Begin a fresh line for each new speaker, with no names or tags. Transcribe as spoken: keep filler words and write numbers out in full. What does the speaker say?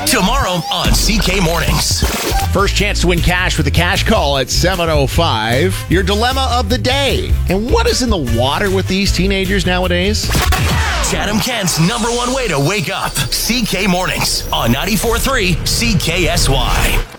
Tomorrow on C K Mornings.
First chance to win cash with a cash call at seven oh five. Your dilemma of the day. And what is in the water with these teenagers nowadays?
Chatham Kent's number one way to wake up. C K Mornings on ninety-four point three C K S Y.